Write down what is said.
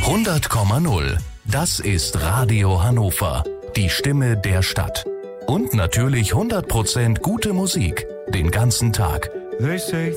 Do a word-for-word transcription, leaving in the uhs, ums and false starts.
hundert Komma null. Das ist Radio Hannover. Die Stimme der Stadt. Und natürlich hundert Prozent gute Musik. Den ganzen Tag. They say